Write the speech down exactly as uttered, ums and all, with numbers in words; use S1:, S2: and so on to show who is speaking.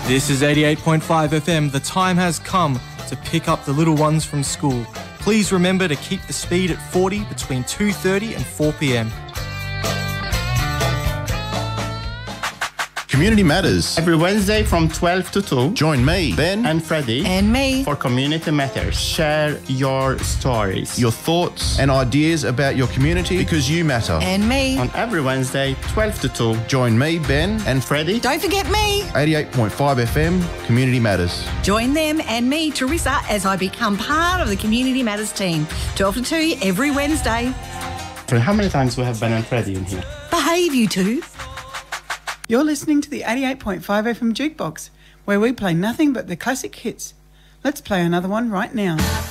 S1: This is eighty-eight point five F M. The time has come to pick up the little ones from school. Please remember to keep the speed at forty between two thirty and four p m.
S2: Community Matters.
S3: Every Wednesday from twelve to two.
S2: Join me, Ben,
S3: and Freddie.
S4: And me.
S3: For Community Matters. Share your stories.
S2: Your thoughts and ideas about your community because you matter.
S4: And me.
S3: On every Wednesday, twelve to two.
S2: Join me, Ben,
S3: and Freddie.
S4: Don't forget me.
S2: eighty-eight point five F M, Community Matters.
S4: Join them and me, Teresa, as I become part of the Community Matters team. twelve to two every Wednesday.
S3: For how many times we have Ben and Freddie in here?
S4: Behave, you two.
S5: You're listening to the eighty-eight point five F M Jukebox, where we play nothing but the classic hits. Let's play another one right now.